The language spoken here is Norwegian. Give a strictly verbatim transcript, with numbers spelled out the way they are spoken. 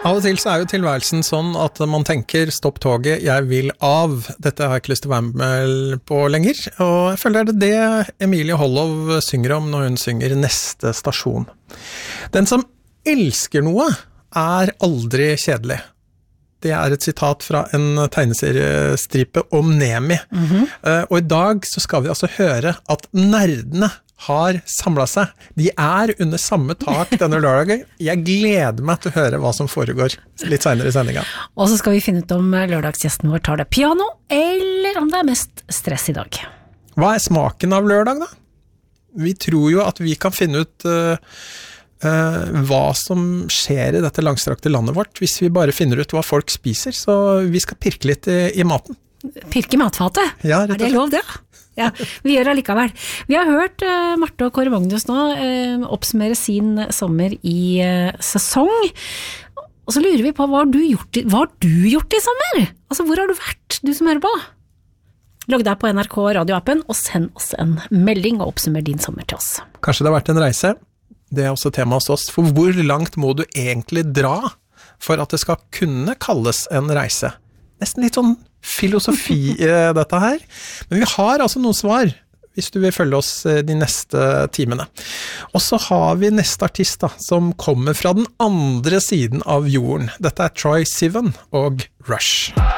Av og til så er jo tilværelsen sånn at man tenker, stopp toget, jeg vil av. Dette har jeg ikke lyst til å være med på lenger. Og jeg føler det er det Emilie Hollov synger om når hun synger Neste stasjon. Den som elsker noe er aldri kjedelig. Det er et sitat fra en tegneseriestripe om Nemi. Mm-hmm. Uh, og i dag så skal vi altså høre at nerdene har samlet seg. De er under samme tak denne lørdagen. Jeg gleder meg til å høre hva som foregår litt senere i sendingen. Og så skal vi finne ut om lørdagsgjesten vår tar det piano, eller om det er mest stress i dag. Hva er smaken av lørdag da? Vi tror jo at vi kan finne ut uh, uh, hva som skjer i dette langstrakte landet vårt, hvis vi bare finner ut hva folk spiser. Så vi skal pirke litt i, i maten. Pirke i matfatet? Ja, er det lov det? Ja, vi gjør det likevel. Vi har hørt uh, Marte og Kåre Magnus nå uh, oppsummere sin sommer i uh, sesong, og så lurer vi på hva har du gjort i, hva har du gjort i sommer? Altså, hvor har du vært, du som hører på? Logg deg på N R K radioappen og send oss en melding og oppsummer din sommer til oss. Kanskje det har vært en reise? Det er også tema hos oss. For hvor langt må du egentlig dra for at det skal kunne kalles en reise? Nesten litt sånn filosofi dette her. Men vi har altså noen svar, hvis du vil følge oss de neste timene. Og så har vi neste artist da, som kommer fra den andre siden av jorden. Dette er Troye Sivan og Rush.